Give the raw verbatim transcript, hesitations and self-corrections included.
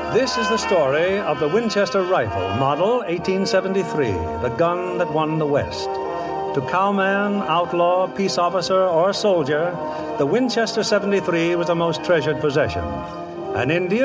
This is the story of the Winchester rifle, model eighteen seventy-three, the gun that won the West. To cowman, outlaw, peace officer, or soldier, the Winchester seventy-three was a most treasured possession. An Indian